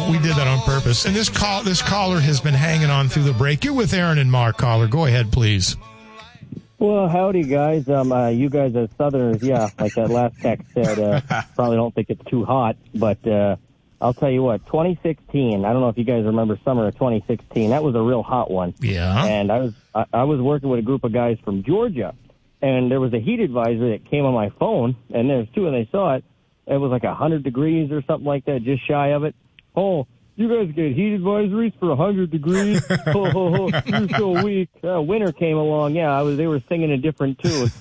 We did that on purpose. And this caller has been hanging on through the break. You're with Aaron and Mark, caller. Go ahead, please. Well, howdy, guys. You guys as Southerners, yeah, like that last text said, probably don't think it's too hot. But I'll tell you what, 2016, I don't know if you guys remember summer of 2016. That was a real hot one. Yeah. And I was working with a group of guys from Georgia, and there was a heat advisory that came on my phone, and there's two, and they saw it. It was like 100 degrees or something like that, just shy of it. Oh, you guys get heat advisories for 100 degrees? Ho, ho, ho, you're so weak. Winter came along. Yeah, they were singing a different tune.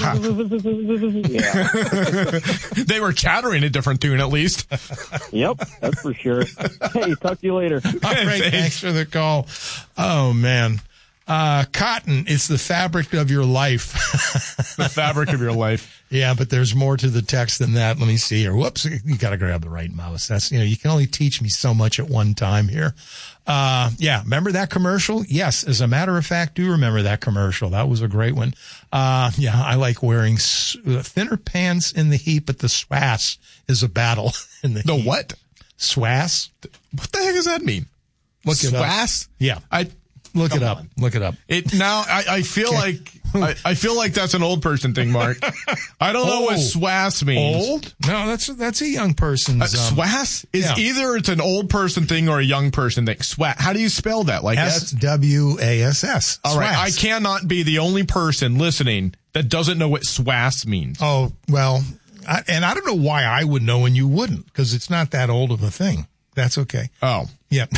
Yeah. They were chattering a different tune, at least. Yep, that's for sure. Hey, talk to you later. All right, thanks for the call. Oh, man. Cotton, it's the fabric of your life. The fabric of your life. Yeah, but there's more to the text than that. Let me see here. Whoops, you got to grab the right mouse. That's, you can only teach me so much at one time here. Yeah, remember that commercial? Yes, as a matter of fact, do remember that commercial. That was a great one. Yeah, I like wearing thinner pants in the heat, but the swass is a battle in the heat. The what? Swass. What the heck does that mean? Look it up. Swass? Yeah. Look it up. Look it up. I feel like I feel like that's an old person thing, Mark. I don't know what swass means. Old? No, that's a young person's. Swass is either it's an old person thing or a young person thing. Swass. How do you spell that? Like SWASS. All right, I cannot be the only person listening that doesn't know what swass means. Oh well, I don't know why I would know and you wouldn't, because it's not that old of a thing. That's okay. Oh, yep.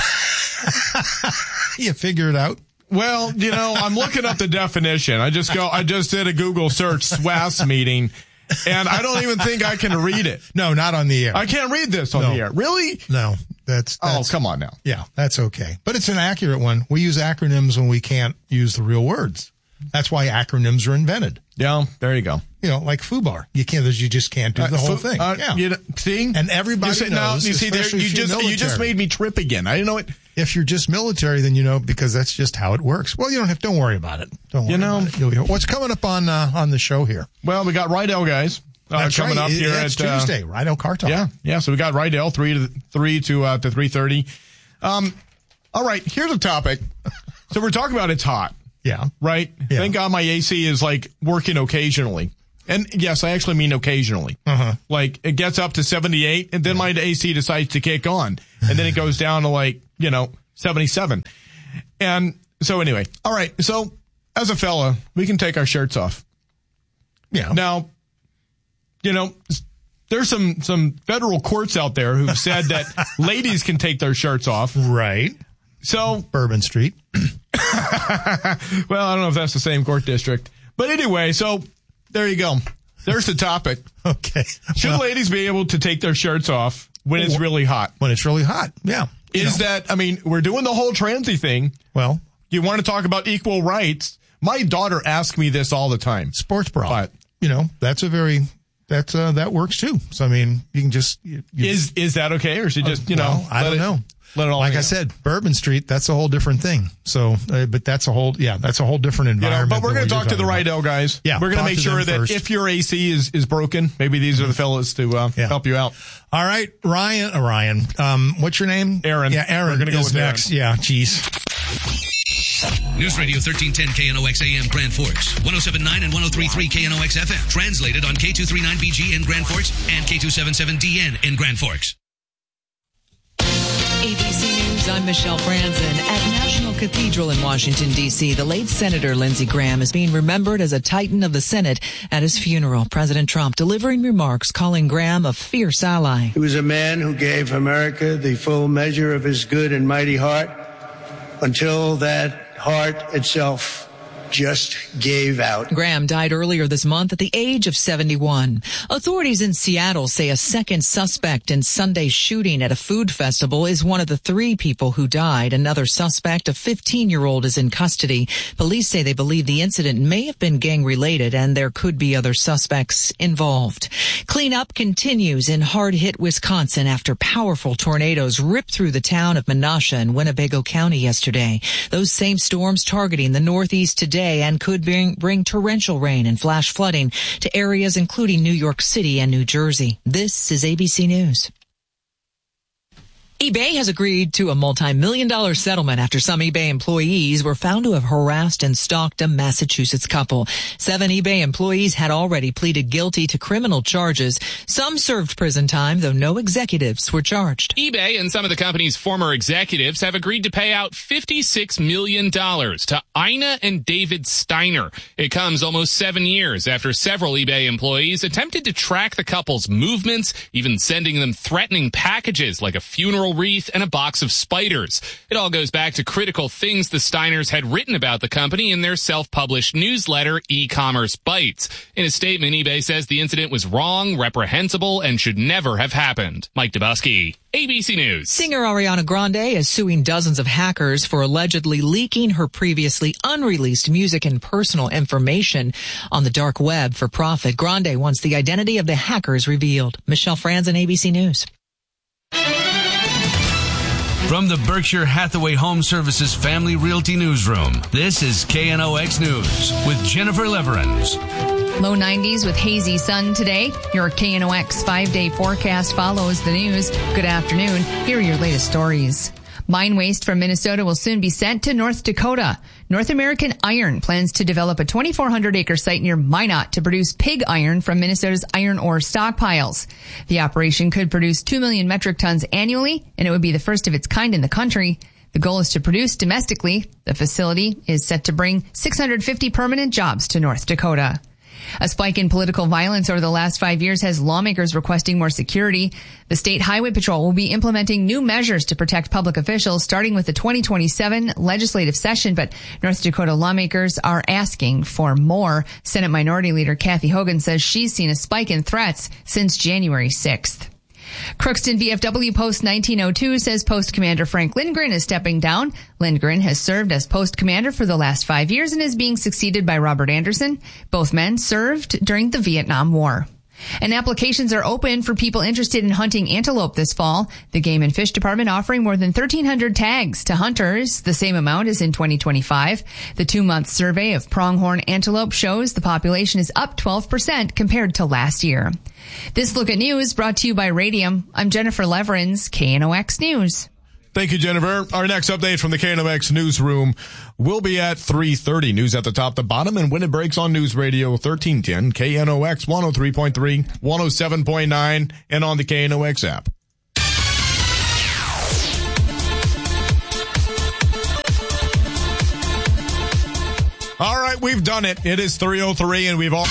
You figure it out. Well, I'm looking up the definition. I just did a Google search, swass meeting, and I don't even think I can read it. No, not on the air. I can't read this on the air. Really? No, that's oh, come on now. Yeah, that's okay. But it's an accurate one. We use acronyms when we can't use the real words. That's why acronyms are invented. Yeah, there you go. Like FUBAR. You just can't do the whole thing. Yeah. See? And everybody knows. You see there, you just made me trip again. I didn't know it. If you're just military, then because that's just how it works. Well, don't worry about it. Don't worry about it. What's coming up on the show here? Well, we got Rydell guys coming up here at Tuesday. Rydell Car Talk. Yeah. So we got Rydell 3 to 3:30. All right. Here's a topic. So we're talking about it's hot. Yeah. Right? Yeah. Thank God my AC is working occasionally. And yes, I actually mean occasionally. Uh-huh. It gets up to 78 and then my AC decides to kick on and then it goes down to 77. And so anyway, all right. So as a fella, we can take our shirts off. Yeah. Now, there's some federal courts out there who've said that ladies can take their shirts off. Right. So Bourbon Street. Well, I don't know if that's the same court district, but anyway, so there you go. There's the topic. Okay. Should ladies be able to take their shirts off when it's really hot? When it's really hot. Yeah. We're doing the whole transy thing. Well, you want to talk about equal rights? My daughter asks me this all the time. Sports bra. But, that works too. So, you can just. Is that okay? Or should just, I don't know. Let it all like I said, Bourbon Street, that's a whole different thing. So, but that's a whole different environment. But we're going to talk to the Rydell guys. Yeah. We're going to make sure that first. If your AC is broken, maybe these are the fellas to help you out. All right. Ryan. What's your name? Aaron. Yeah, Aaron. We're going to go with next. Aaron. Yeah, geez. News Radio 1310 KNOX AM Grand Forks, 107.9 and 103.3 KNOX FM. Translated on K239BG in Grand Forks and K277DN in Grand Forks. ABC News, I'm Michelle Franzen. At National Cathedral in Washington, D.C., the late Senator Lindsey Graham is being remembered as a titan of the Senate at his funeral. President Trump delivering remarks calling Graham a fierce ally. He was a man who gave America the full measure of his good and mighty heart until that heart itself just gave out. Graham died earlier this month at the age of 71. Authorities in Seattle say a second suspect in Sunday's shooting at a food festival is one of the 3 people who died. Another suspect, a 15-year-old, is in custody. Police say they believe the incident may have been gang-related and there could be other suspects involved. Cleanup continues in hard-hit Wisconsin after powerful tornadoes ripped through the town of Menasha in Winnebago County yesterday. Those same storms targeting the Northeast today and could bring torrential rain and flash flooding to areas including New York City and New Jersey. This is ABC News. eBay has agreed to a multi-million-dollar settlement after some eBay employees were found to have harassed and stalked a Massachusetts couple. 7 eBay employees had already pleaded guilty to criminal charges. Some served prison time, though no executives were charged. eBay and some of the company's former executives have agreed to pay out $56 million to Ina and David Steiner. It comes almost 7 years after several eBay employees attempted to track the couple's movements, even sending them threatening packages like a funeral wreath and a box of spiders. It all goes back to critical things the Steiners had written about the company in their self-published newsletter, E-Commerce Bites. In a statement, eBay says the incident was wrong, reprehensible, and should never have happened. Mike Dubusky, ABC News. Singer Ariana Grande is suing dozens of hackers for allegedly leaking her previously unreleased music and personal information on the dark web for profit. Grande wants the identity of the hackers revealed. Michelle Franzen, ABC News. From the Berkshire Hathaway Home Services Family Realty Newsroom, this is KNOX News with Jennifer Leverins. Low 90s with hazy sun today. Your KNOX 5-day forecast follows the news. Good afternoon. Here are your latest stories. Mine waste from Minnesota will soon be sent to North Dakota. North American Iron plans to develop a 2,400-acre site near Minot to produce pig iron from Minnesota's iron ore stockpiles. The operation could produce 2 million metric tons annually, and it would be the first of its kind in the country. The goal is to produce domestically. The facility is set to bring 650 permanent jobs to North Dakota. A spike in political violence over the last 5 years has lawmakers requesting more security. The State Highway Patrol will be implementing new measures to protect public officials starting with the 2027 legislative session, but North Dakota lawmakers are asking for more. Senate Minority Leader Kathy Hogan says she's seen a spike in threats since January 6th. Crookston VFW Post 1902 says Post Commander Frank Lindgren is stepping down. Lindgren has served as Post Commander for the last 5 years and is being succeeded by Robert Anderson. Both men served during the Vietnam War. And applications are open for people interested in hunting antelope this fall. The Game and Fish Department offering more than 1,300 tags to hunters, the same amount as in 2025. The 2-month survey of pronghorn antelope shows the population is up 12% compared to last year. This Look at News brought to you by Radium. I'm Jennifer Leverins, KNOX News. Thank you, Jennifer. Our next update from the KNOX newsroom will be at 3:30. News at the top, the bottom, and when it breaks on News Radio 1310, KNOX 103.3, 107.9, and on the KNOX app. All right, we've done it. It is 3:03, and we've all...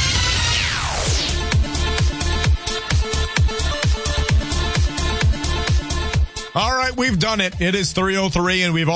All right, we've done it. It is 3:03, and we've all